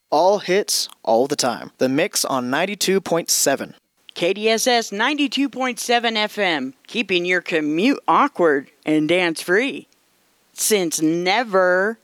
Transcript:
All hits, all the time. The Mix on 92.7. KDSS 92.7 FM, keeping your commute awkward and dance-free. Since never.